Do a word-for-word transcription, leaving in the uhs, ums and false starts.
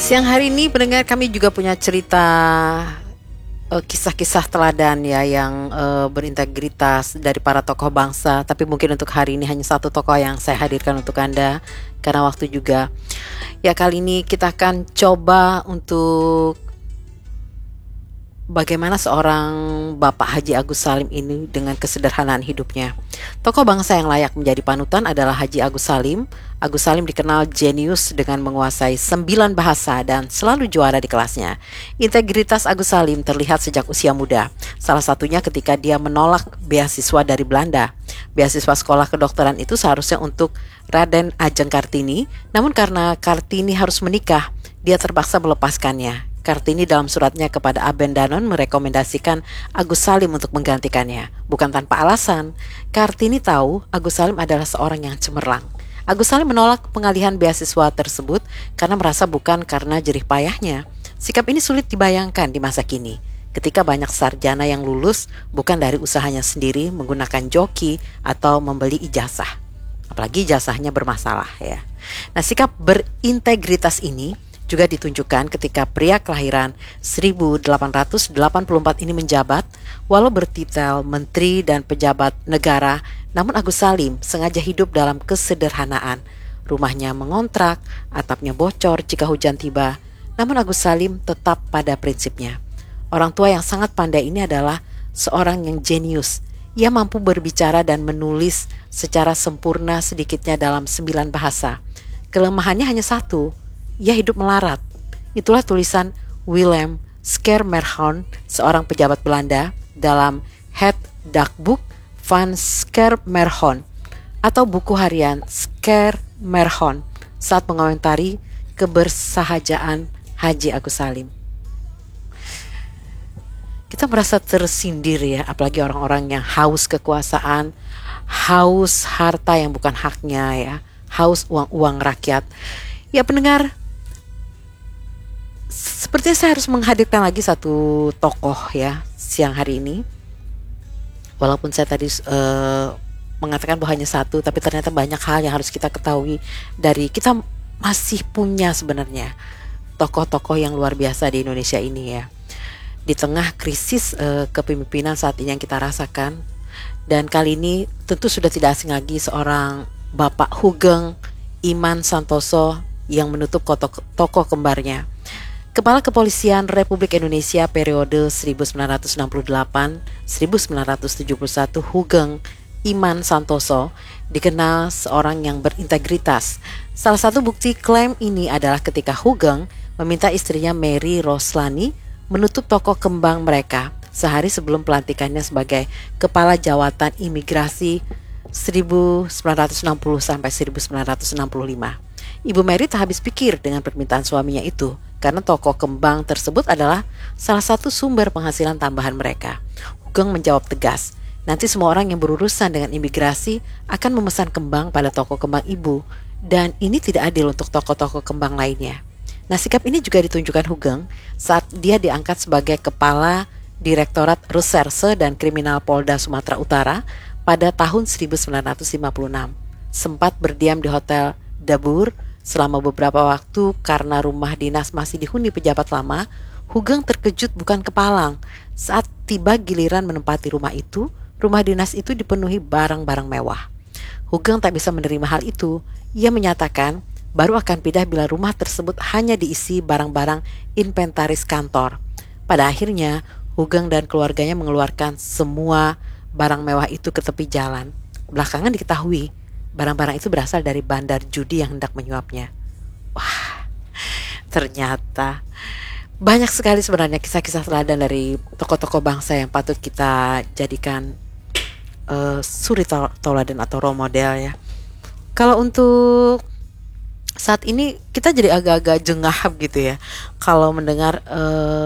Siang hari ini pendengar kami juga punya cerita eh, kisah-kisah teladan ya yang eh, berintegritas dari para tokoh bangsa. Tapi mungkin untuk hari ini hanya satu tokoh yang saya hadirkan untuk Anda karena waktu juga. Ya kali ini kita akan coba untuk bagaimana seorang Bapak Haji Agus Salim ini dengan kesederhanaan hidupnya. Tokoh bangsa yang layak menjadi panutan adalah Haji Agus Salim. Agus Salim dikenal jenius dengan menguasai sembilan bahasa dan selalu juara di kelasnya. Integritas Agus Salim terlihat sejak usia muda. Salah satunya ketika dia menolak beasiswa dari Belanda. Beasiswa sekolah kedokteran itu seharusnya untuk Raden Ajeng Kartini, namun karena Kartini harus menikah, dia terpaksa melepaskannya. Kartini dalam suratnya kepada Aben Danon merekomendasikan Agus Salim untuk menggantikannya. Bukan tanpa alasan, Kartini tahu Agus Salim adalah seorang yang cemerlang. Agus Salim menolak pengalihan beasiswa tersebut karena merasa bukan karena jerih payahnya. Sikap ini sulit dibayangkan di masa kini, ketika banyak sarjana yang lulus bukan dari usahanya sendiri menggunakan joki atau membeli ijazah. Apalagi ijazahnya bermasalah ya. Nah, sikap berintegritas ini juga ditunjukkan ketika pria kelahiran seribu delapan ratus delapan puluh empat ini menjabat, walau bertitel menteri dan pejabat negara, namun Agus Salim sengaja hidup dalam kesederhanaan. Rumahnya mengontrak, atapnya bocor jika hujan tiba, namun Agus Salim tetap pada prinsipnya. Orang tua yang sangat pandai ini adalah seorang yang jenius. Ia mampu berbicara dan menulis secara sempurna sedikitnya dalam sembilan bahasa. Kelemahannya hanya satu, ia hidup melarat. Itulah tulisan Willem Schermerhorn, seorang pejabat Belanda, dalam Het Dagboek van Schermerhorn atau buku harian Schermerhorn saat mengomentari kebersahajaan Haji Agus Salim. Kita merasa tersindir ya, apalagi orang-orang yang haus kekuasaan, haus harta yang bukan haknya ya, haus uang-uang rakyat. Ya pendengar, sepertinya saya harus menghadirkan lagi satu tokoh ya siang hari ini. Walaupun saya tadi uh, mengatakan bahwa hanya satu, tapi ternyata banyak hal yang harus kita ketahui dari kita masih punya sebenarnya tokoh-tokoh yang luar biasa di Indonesia ini ya. Di tengah krisis uh, kepemimpinan saat ini yang kita rasakan, dan kali ini tentu sudah tidak asing lagi seorang Bapak Hoegeng Iman Santoso yang menutup tokoh kembarnya. Kepala Kepolisian Republik Indonesia periode seribu sembilan ratus enam puluh delapan sampai seribu sembilan ratus tujuh puluh satu, Hoegeng Iman Santoso dikenal seorang yang berintegritas. Salah satu bukti klaim ini adalah ketika Hoegeng meminta istrinya Mary Roslani menutup toko kembang mereka sehari sebelum pelantikannya sebagai Kepala Jawatan Imigrasi seribu sembilan ratus enam puluh sampai seribu sembilan ratus enam puluh lima. Ibu Mary tak habis pikir dengan permintaan suaminya itu, karena toko kembang tersebut adalah salah satu sumber penghasilan tambahan mereka. Hoegeng menjawab tegas, nanti semua orang yang berurusan dengan imigrasi akan memesan kembang pada toko kembang ibu, dan ini tidak adil untuk toko-toko kembang lainnya. Nah, sikap ini juga ditunjukkan Hoegeng saat dia diangkat sebagai Kepala Direktorat Reserse dan Kriminal Polda Sumatera Utara pada tahun seribu sembilan ratus lima puluh enam. Sempat berdiam di Hotel Dabur selama beberapa waktu karena rumah dinas masih dihuni pejabat lama. Hoegeng terkejut bukan kepalang saat tiba giliran menempati rumah itu. Rumah dinas itu dipenuhi barang-barang mewah. Hoegeng tak bisa menerima hal itu. Ia menyatakan baru akan pindah bila rumah tersebut hanya diisi barang-barang inventaris kantor. Pada akhirnya Hoegeng dan keluarganya mengeluarkan semua barang mewah itu ke tepi jalan. Belakangan diketahui barang-barang itu berasal dari bandar judi yang hendak menyuapnya. Wah, ternyata banyak sekali sebenarnya kisah-kisah teladan dari tokoh-tokoh bangsa yang patut kita jadikan uh, suri tauladan atau role model ya. Kalau untuk saat ini kita jadi agak-agak jengah gitu ya kalau mendengar uh,